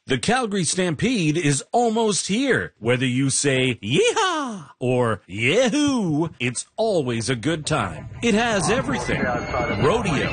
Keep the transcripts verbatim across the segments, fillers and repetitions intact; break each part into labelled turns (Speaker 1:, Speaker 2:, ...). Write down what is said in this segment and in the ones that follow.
Speaker 1: The Calgary Stampede is almost here. Whether you say yeehaw or yahoo, it's always a good time. It has everything. Rodeo,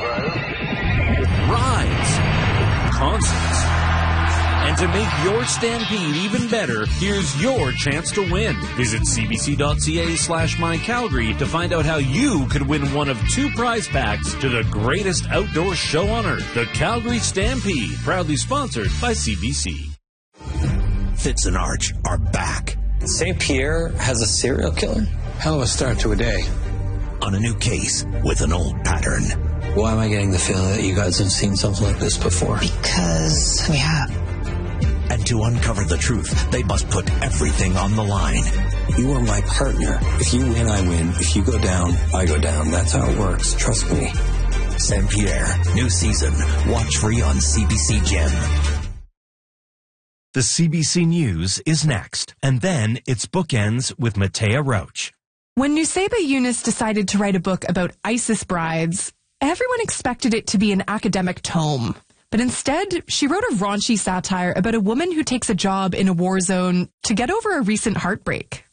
Speaker 1: rides, concerts. And to make your Stampede even better, here's your chance to win. Visit cbc.ca slash mycalgary to find out how you could win one of two prize packs to the greatest outdoor show on earth, the Calgary Stampede, proudly sponsored by C B C.
Speaker 2: Fitz and Arch are back.
Speaker 3: Saint Pierre has a serial killer?
Speaker 4: Hell of a start to a day.
Speaker 2: On a new case with an old pattern.
Speaker 3: Why am I getting the feeling that you guys have seen something like this before?
Speaker 5: Because we have.
Speaker 2: And to uncover the truth, they must put everything on the line.
Speaker 3: You are my partner. If you win, I win. If you go down, I go down. That's how it works. Trust me.
Speaker 2: Saint Pierre, new season. Watch free on C B C Gem.
Speaker 6: The C B C News is next, and then it's Bookends with Matea Roach.
Speaker 7: When Nuseba Yunus decided to write a book about ISIS brides, everyone expected it to be an academic tome. But instead, she wrote a raunchy satire about a woman who takes a job in a war zone to get over a recent heartbreak.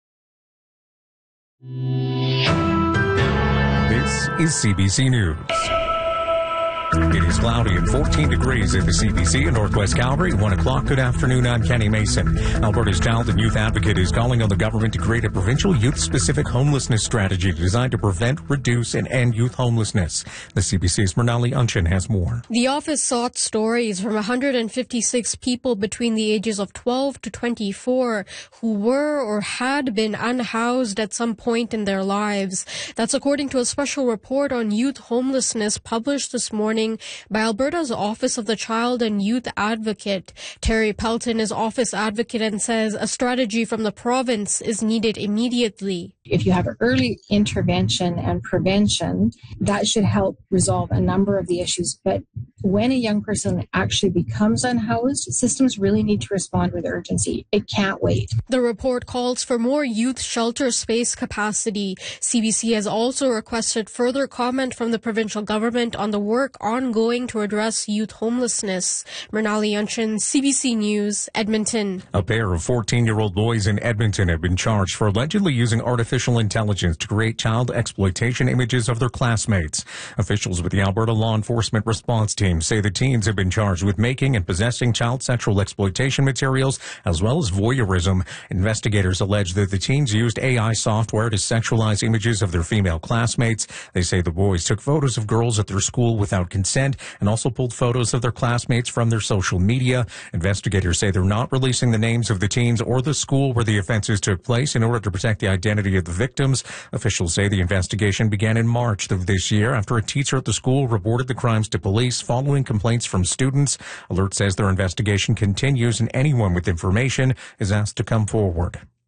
Speaker 8: This is C B C News. It is cloudy and fourteen degrees at the C B C in Northwest Calgary. one o'clock. Good afternoon. I'm Kenny Mason. Alberta's Child and Youth Advocate is calling on the government to create a provincial youth-specific homelessness strategy designed to prevent, reduce, and end youth homelessness. The C B C's Mernali Unchin has more.
Speaker 9: The office sought stories from one hundred fifty-six people between the ages of twelve to twenty-four who were or had been unhoused at some point in their lives. That's according to a special report on youth homelessness published this morning by Alberta's Office of the Child and Youth Advocate. Terry Pelton is office advocate and says a strategy from the province is needed immediately.
Speaker 10: If you have early intervention and prevention, that should help resolve a number of the issues. But when a young person actually becomes unhoused, systems really need to respond with urgency. It can't wait.
Speaker 9: The report calls for more youth shelter space capacity. C B C has also requested further comment from the provincial government on the work ongoing to address youth homelessness. Mernali Unchin, C B C News, Edmonton.
Speaker 8: A pair of fourteen-year-old boys in Edmonton have been charged for allegedly using artificial intelligence to create child exploitation images of their classmates. Officials with the Alberta Law Enforcement Response Team say the teens have been charged with making and possessing child sexual exploitation materials as well as voyeurism. Investigators allege that the teens used A I software to sexualize images of their female classmates. They say the boys took photos of girls at their school without consent and also pulled photos of their classmates from their social media. Investigators say they're not releasing the names of the teens or the school where the offenses took place in order to protect the identity of the victims. Officials say the investigation began in March of this year after a teacher at the school reported the crimes to police following complaints from students. Alert says their investigation continues and anyone with information is asked to come forward.